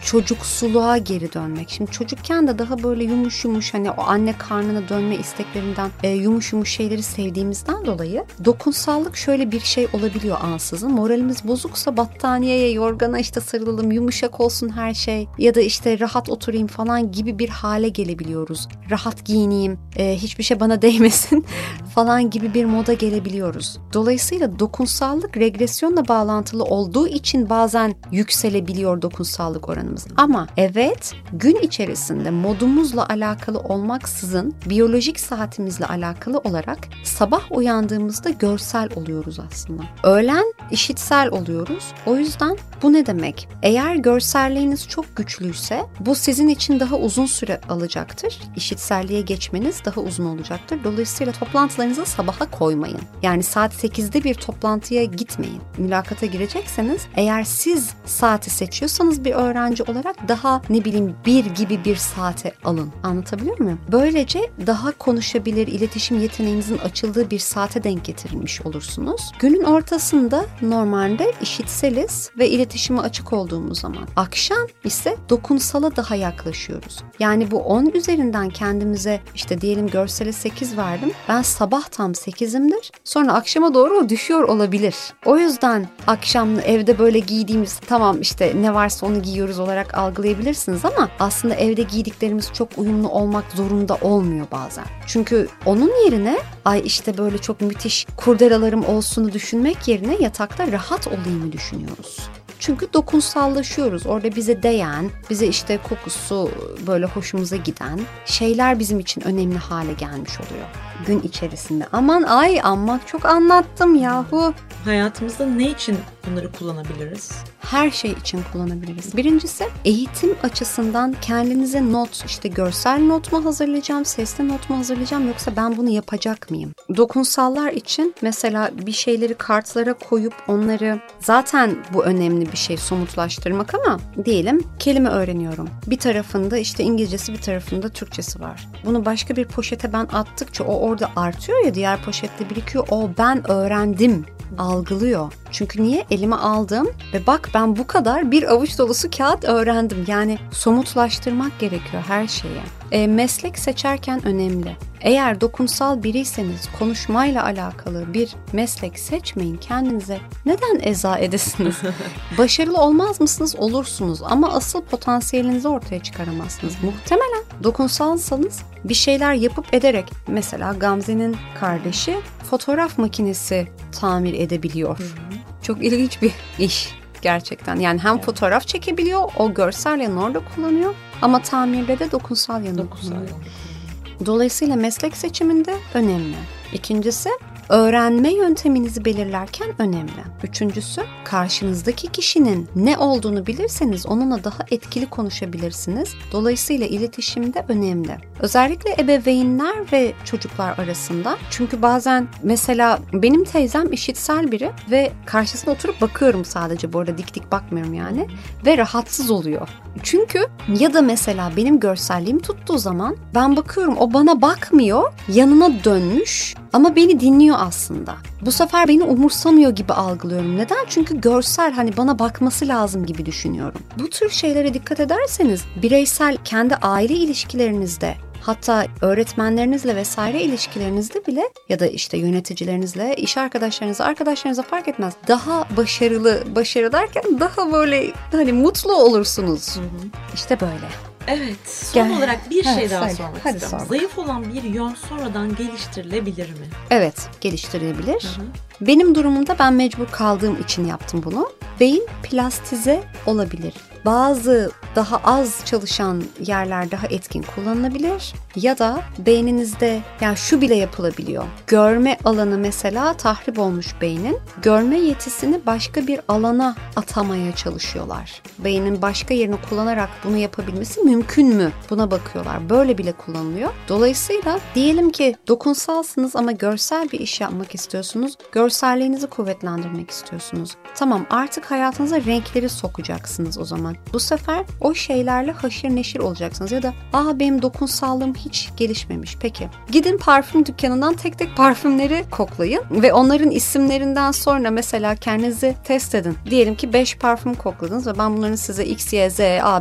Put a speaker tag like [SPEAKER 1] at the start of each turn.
[SPEAKER 1] çocuksuluğa geri dönmek. Şimdi çocukken de daha böyle yumuş yumuş hani o anne karnına dönme isteklerinden yumuş yumuş şeyleri sevdiğimizden dolayı dokunsallık şöyle bir şey olabiliyor ansızın. Moralimiz bozuksa battaniyeye, yorgana işte sarılalım, yumuşak olsun her şey ya da işte rahat oturayım falan gibi bir hale gelebiliyoruz. Rahat giyineyim, hiçbir şey bana değmesin falan gibi bir moda gelebiliyoruz. Dolayısıyla dokunsallık regresyonla bağlantılı olduğu için bazen yükselebiliyor dokunsallık oranımız. Ama evet, gün içerisinde modumuzla alakalı olmaksızın biyolojik saatimizle alakalı olarak sabah uyandığımızda görsel oluyoruz aslında. Öğlen işitsel oluyoruz. O yüzden bu ne demek? Eğer görselliğiniz çok güçlüyse bu sizin için daha uzun süre alacaktır. İşitselliğe geçmeniz daha uzun olacaktır. Dolayısıyla toplantılarınızı sabaha koymayın. Yani saat 8'de bir toplantıya gitmeyin. Mülakata girecekseniz eğer siz saati seçiyorsanız bir öğrenci olarak daha 1 gibi bir saate alın. Anlatabiliyor muyum? Böylece daha konuşabilir, iletişim yeteneğinizin açıldığı bir saate denk getirilmiş olursunuz. Günün ortasında normalde işitseliz ve iletişime açık olduğumuz zaman. Akşam ise dokunsala daha yaklaşıyoruz. Yani bu 10 üzerinden kendimize işte diyelim görsele 8 verdim. Ben sabah tam 8'imdir. Sonra akşama doğru o düşüyor olabilir. O yüzden akşam evde böyle giydiğimiz tamam işte ne varsa onu giyiyoruz olarak algılayabilirsiniz ama aslında evde giydiklerimiz çok uyumlu olmak zorunda olmuyor bazen. Çünkü onun yerine ay işte böyle çok müthiş kurdelalarım olsunu düşünmek yerine yatakta rahat olayımı düşünüyoruz. Çünkü dokunsallaşıyoruz. Orada bize değen, bize işte kokusu böyle hoşumuza giden şeyler bizim için önemli hale gelmiş oluyor gün içerisinde. Aman çok anlattım yahu.
[SPEAKER 2] Hayatımızda ne için bunları kullanabiliriz?
[SPEAKER 1] Her şey için kullanabiliriz. Birincisi eğitim açısından kendinize not, işte görsel not mu hazırlayacağım, sesli not mu hazırlayacağım yoksa ben bunu yapacak mıyım? Dokunsallar için mesela bir şeyleri kartlara koyup onları zaten bu önemli bir şey somutlaştırmak ama diyelim kelime öğreniyorum. Bir tarafında işte İngilizcesi bir tarafında Türkçesi var. Bunu başka bir poşete ben attıkça o orada artıyor ya diğer poşette birikiyor. O ben öğrendim algılıyor. Çünkü niye? Elime aldım ve bak ben bu kadar bir avuç dolusu kağıt öğrendim. Yani somutlaştırmak gerekiyor her şeye. Meslek seçerken önemli. Eğer dokunsal biriyseniz konuşmayla alakalı bir meslek seçmeyin kendinize. Neden eza edesiniz? Başarılı olmaz mısınız? Olursunuz ama asıl potansiyelinizi ortaya çıkaramazsınız. Muhtemelen dokunsalsanız bir şeyler yapıp ederek mesela Gamze'nin kardeşi fotoğraf makinesi tamir edebiliyor. Çok ilginç bir iş gerçekten. Yani hem fotoğraf çekebiliyor, o görsel yanı orada kullanıyor ama tamirde de dokunsal yanı kullanıyor. Dolayısıyla meslek seçiminde önemli. İkincisi, öğrenme yönteminizi belirlerken önemli. Üçüncüsü, karşınızdaki kişinin ne olduğunu bilirseniz onunla daha etkili konuşabilirsiniz. Dolayısıyla iletişimde önemli. Özellikle ebeveynler ve çocuklar arasında. Çünkü bazen mesela benim teyzem işitsel biri ve karşısına oturup bakıyorum sadece, bu arada dik dik bakmıyorum yani ve rahatsız oluyor. Çünkü ya da mesela benim görselliğim tuttuğu zaman ben bakıyorum o bana bakmıyor, yanına dönmüş ama beni dinliyor aslında. Bu sefer beni umursamıyor gibi algılıyorum. Neden? Çünkü görsel, hani bana bakması lazım gibi düşünüyorum. Bu tür şeylere dikkat ederseniz bireysel kendi aile ilişkilerinizde, hatta öğretmenlerinizle vesaire ilişkilerinizde bile ya da işte yöneticilerinizle, iş arkadaşlarınıza fark etmez. Daha başarı derken daha böyle hani mutlu olursunuz. İşte böyle.
[SPEAKER 2] Evet, son olarak bir şey daha sormak istiyorum.
[SPEAKER 1] Sor.
[SPEAKER 2] Zayıf olan bir yön sonradan geliştirilebilir mi?
[SPEAKER 1] Evet, geliştirilebilir. Benim durumumda ben mecbur kaldığım için yaptım bunu. Beyin plastize olabilir. Bazı daha az çalışan yerler daha etkin kullanılabilir ya da beyninizde yani şu bile yapılabiliyor. Görme alanı mesela tahrip olmuş beynin. Görme yetisini başka bir alana atamaya çalışıyorlar. Beynin başka yerini kullanarak bunu yapabilmesi mümkün mü? Buna bakıyorlar. Böyle bile kullanılıyor. Dolayısıyla diyelim ki dokunsalsınız ama görsel bir iş yapmak istiyorsunuz. Görselliğinizi kuvvetlendirmek istiyorsunuz. Tamam, artık hayatınıza renkleri sokacaksınız o zaman. Bu sefer o şeylerle haşır neşir olacaksınız. Ya da benim dokunsallığım hiç gelişmemiş. Peki gidin parfüm dükkanından tek tek parfümleri koklayın ve onların isimlerinden sonra mesela kendinizi test edin. Diyelim ki 5 parfüm kokladınız ve ben bunların size X, Y, Z, A,